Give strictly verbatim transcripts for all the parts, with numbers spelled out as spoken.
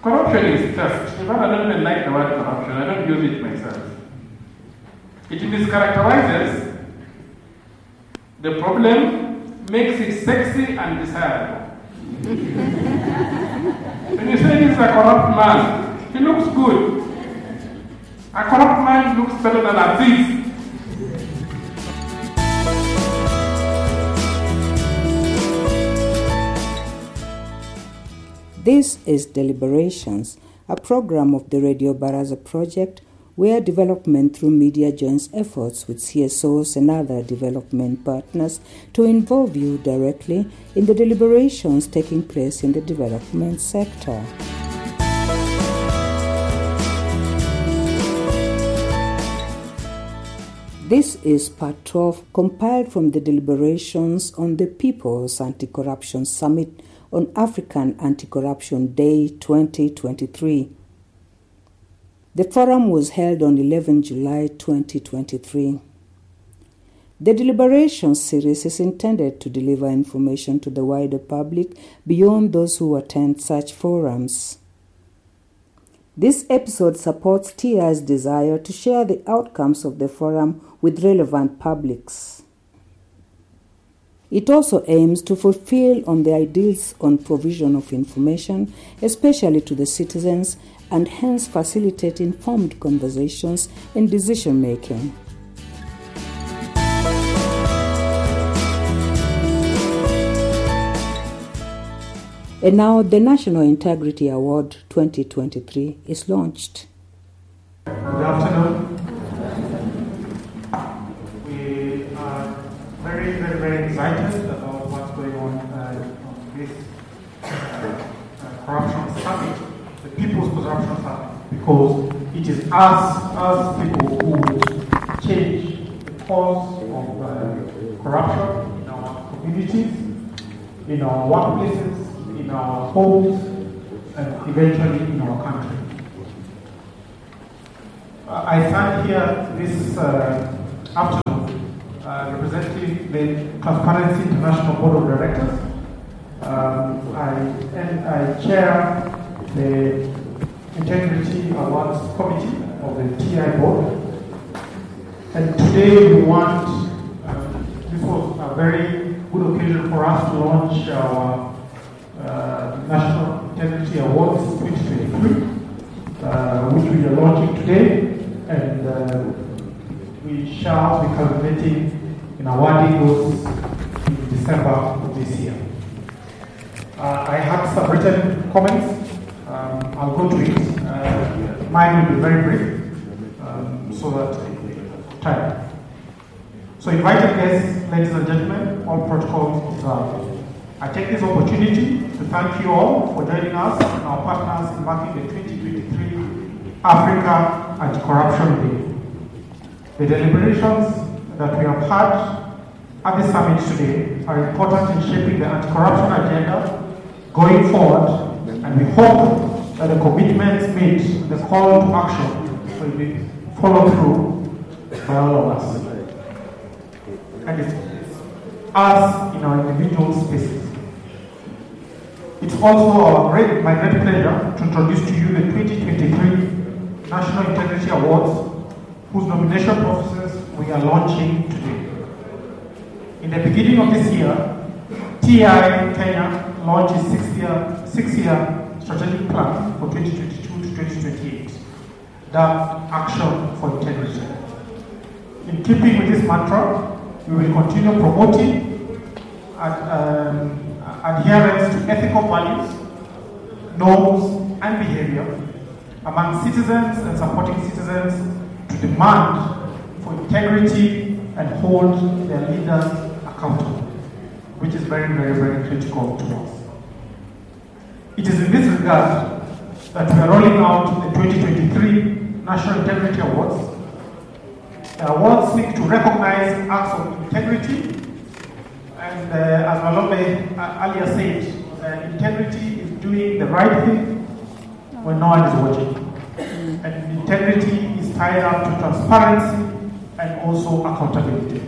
Corruption is just, in fact, I don't even like the word corruption, I don't use it myself. It mischaracterizes the problem, makes it sexy and desirable. When you say this is a corrupt man, he looks good. A corrupt man looks better than a thief. This is Deliberations, a program of the Radio Baraza project where development through media joins efforts with C S Os and other development partners to involve you directly in the deliberations taking place in the development sector. This is part twelve, compiled from the deliberations on the People's Anti-Corruption Summit on African Anti-Corruption Day twenty twenty-three. The forum was held on the eleventh of July twenty twenty-three. The deliberation series is intended to deliver information to the wider public beyond those who attend such forums. This episode supports T I's desire to share the outcomes of the forum with relevant publics. It also aims to fulfill on the ideals on provision of information, especially to the citizens, and hence facilitate informed conversations and decision-making. And now the National Integrity Award twenty twenty-three is launched. Good afternoon. We are very, very, very excited about what's going on uh, on this uh, uh, corruption summit, the People's Corruption Summit, because it is us, us people who change the course of uh, corruption in our communities, in our workplaces, in our homes, and eventually in our country. Uh, I stand here this uh, afternoon uh, representing the Transparency International Board of Directors. Um, I, and I chair the Integrity Awards Committee of the T I board. And today we want, uh, this was a very good occasion for us to launch our uh, National Integrity Awards twenty twenty-three, uh, which we are launching today, and uh, we shall be culminating in awarding those in December of this year. Uh, I have some written comments. Um, I'll go to it. Uh, mine will be very brief, um, so that time. So, invited guests, ladies and gentlemen, all protocols observed. I take this opportunity to thank you all for joining us and our partners in marking the twenty twenty-three Africa Anti-Corruption Day. The deliberations that we have had at the summit today are important in shaping the anti-corruption agenda going forward, and we hope that the commitments made, the call to action, will be followed through by all of us. And it's us in our individual spaces. It's also our great, my great pleasure to introduce to you the twenty twenty-three National Integrity Awards, whose nomination process we are launching today. In the beginning of this year, T I Kenya launched its six-year, six-year strategic plan for twenty twenty-two to twenty twenty-eight, dubbed Action for Integrity. In keeping with this mantra, we will continue promoting ad, um, adherence to ethical values, norms, and behavior among citizens and supporting citizens to demand for integrity and hold their leaders accountable, which is very, very, very critical to us. It is in this regard that we are rolling out the twenty twenty-three National Integrity Awards. The awards seek to recognize acts of integrity, and uh, as Malombe uh, earlier said, uh, integrity is doing the right thing when no one is watching. And integrity is tied up to transparency and also accountability.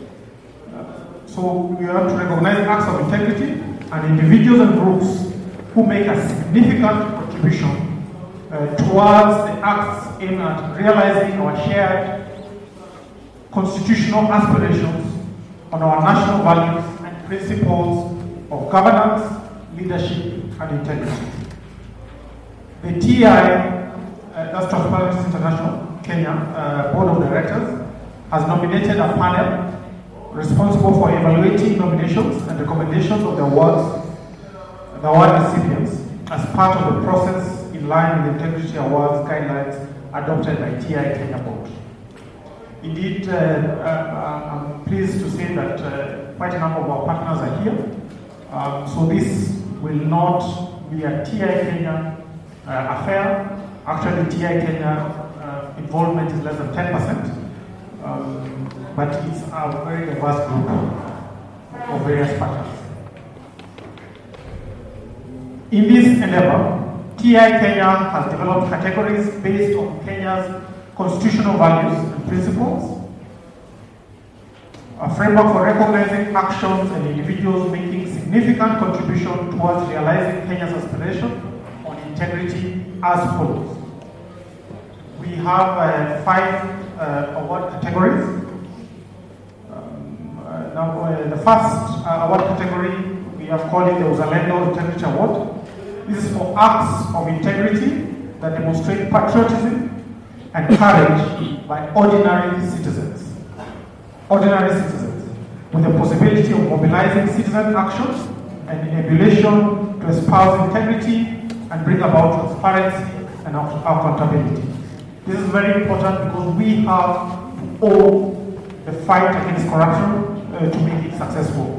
Uh, so we have to recognize acts of integrity, and individuals and groups who make a significant contribution uh, towards the acts aimed at realizing our shared constitutional aspirations on our national values and principles of governance, leadership, and integrity. The T I, uh, that's Transparency International Kenya uh, Board of Directors, has nominated a panel responsible for evaluating nominations and recommendations of the awards, the award recipients, as part of the process in line with the Integrity Awards guidelines adopted by T I Kenya Board. Indeed, uh, uh, I'm pleased to say that uh, quite a number of our partners are here. Um, so this will not be a T I Kenya uh, affair. Actually, T I Kenya uh, involvement is less than ten percent, um, but it's a very diverse group of various partners. In this endeavor, T I Kenya has developed categories based on Kenya's constitutional values and principles, a framework for recognizing actions and individuals making significant contribution towards realizing Kenya's aspiration on integrity as follows. We have uh, five uh, award categories. Um, uh, now, uh, the first uh, award category, we have called it the Uzalendo Integrity Award. This is for acts of integrity that demonstrate patriotism and courage by ordinary citizens. Ordinary citizens, with the possibility of mobilizing citizen actions and emulation to espouse integrity and bring about transparency and accountability. This is very important because we have to own the fight against corruption uh, to make it successful.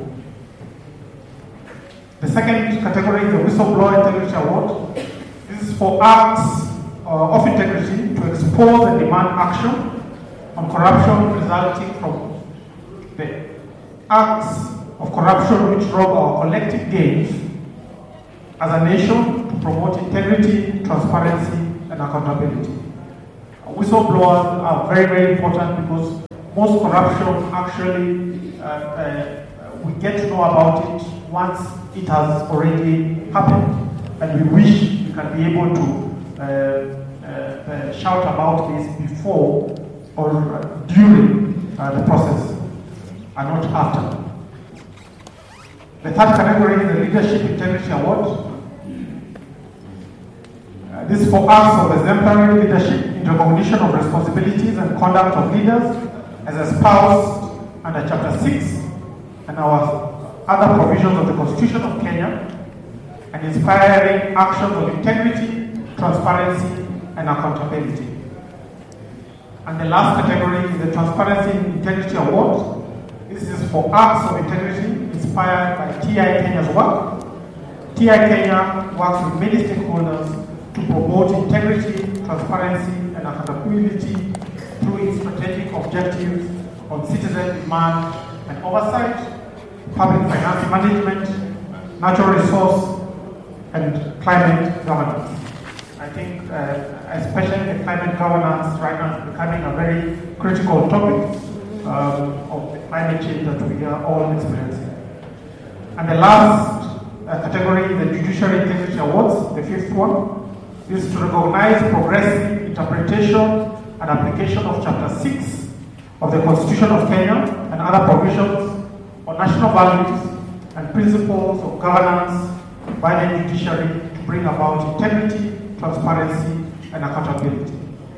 The second category is the Whistleblower Integrity Award. This is for acts uh, of integrity to expose and demand action on corruption resulting from the acts of corruption which rob our collective gains as a nation to promote integrity, transparency, and accountability. Whistleblowers are very, very important because most corruption actually, uh, uh, we get to know about it once it has already happened. And we wish we can be able to uh, uh, uh, shout about this before or uh, during uh, the process and not after. The third category is the Leadership Integrity Award. Uh, this is for acts of exemplary leadership in recognition of responsibilities and conduct of leaders as espoused under Chapter six and our other provisions of the Constitution of Kenya, and inspiring actions of integrity, transparency, and accountability. And the last category is the Transparency and Integrity Award. This is for acts of integrity inspired by T I Kenya's work. T I Kenya works with many stakeholders to promote integrity, transparency, and accountability through its strategic objectives on citizen demand and oversight, public finance management, natural resource, and climate governance. I think uh, especially the climate governance right now is becoming a very critical topic um, of the climate change that we are all experiencing. And the last uh, category is the Judiciary Integrity Awards, the fifth one. This is to recognize progressive interpretation and application of Chapter six of the Constitution of Kenya and other provisions on national values and principles of governance by the judiciary to bring about integrity, transparency, and accountability.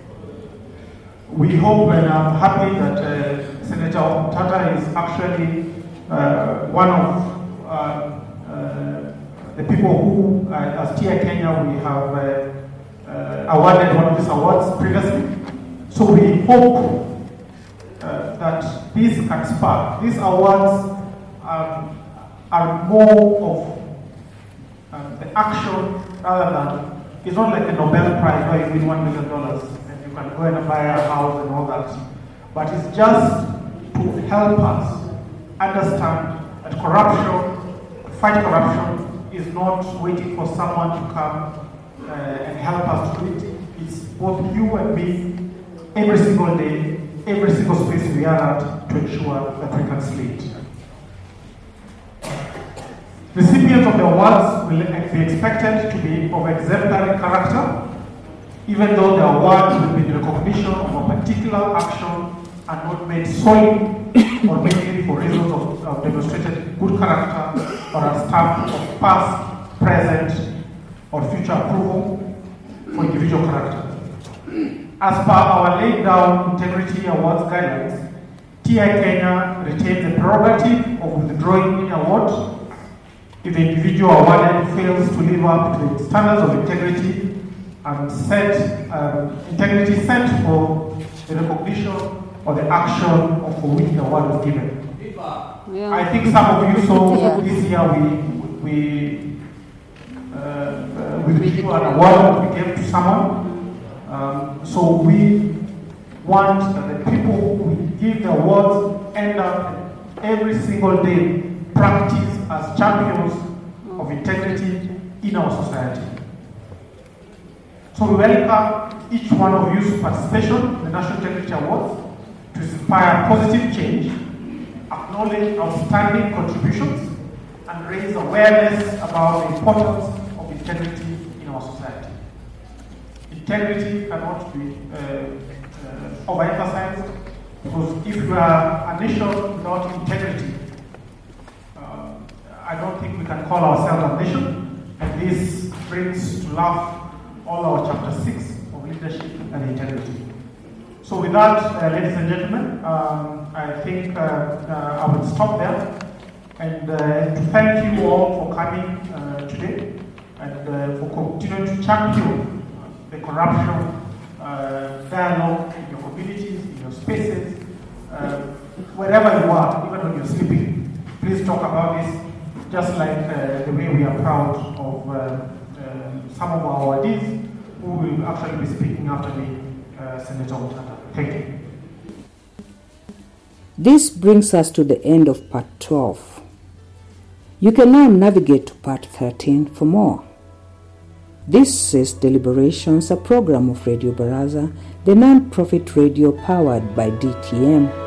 We hope and I'm happy that uh, Senator Tata is actually uh, one of uh, uh, the people who, uh, as T I Kenya, we have uh, uh, awarded one of these awards previously. So we hope uh, that this can spark. These awards um, are more of um, the action rather than, it's not like a Nobel Prize where you win one million dollars and you can go and buy a house and all that. But it's just to help us understand that corruption, fight corruption, is not waiting for someone to come uh, and help us to do it. It's both you and me, every single day, every single space we are at, to ensure that we can slay it. Recipients of the awards will be expected to be of exemplary character, even though the award will be in recognition of a particular action and not made solely or mainly for reasons of, of demonstrated good character or a stamp of past, present, or future approval for individual character. As per our laid down integrity awards guidelines, T I Kenya retains the prerogative of withdrawing any award if the individual awarded fails to live up to the standards of integrity and set um, integrity set for the recognition or the action for which the award was given. Yeah. I think some of you saw yeah. this year we we uh, uh, we withdrew an award that we gave to someone. Um, so we want that the people we give the awards end up every single day practice as champions of integrity in our society. So we welcome each one of you's participation in the National Integrity Awards to inspire positive change, acknowledge outstanding contributions, and raise awareness about the importance of integrity in our society. Integrity cannot be uh, uh, overemphasized, because if we are a nation without integrity, uh, I don't think we can call ourselves a nation, and this brings to life all our chapter six of leadership and integrity. So with that, uh, ladies and gentlemen, um, I think uh, uh, I will stop there, and uh, to thank you all for coming uh, today, and uh, for continuing to champion the corruption uh, dialogue in your communities, in your spaces, uh, wherever you are, even when you're sleeping. Please talk about this, just like uh, the way we are proud of uh, uh, some of our awardees who will actually be speaking after me, uh, Senator Mutanda. Thank you. This brings us to the end of part twelve. You can now navigate to part thirteen for more. This is Deliberations, a program of Radio Baraza, the non-profit radio powered by D T M.